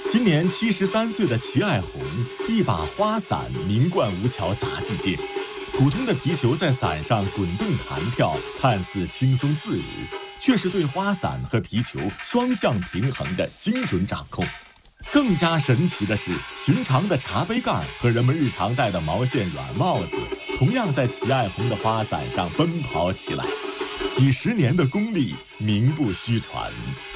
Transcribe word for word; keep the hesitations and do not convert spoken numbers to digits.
今年七十三岁的齐爱红，一把花伞名冠吴桥杂技界。普通的皮球在伞上滚动弹跳，看似轻松自如，却是对花伞和皮球双向平衡的精准掌控。更加神奇的是，寻常的茶杯盖和人们日常戴的毛线软帽子，同样在齐爱红的花伞上奔跑起来。几十年的功力，名不虚传。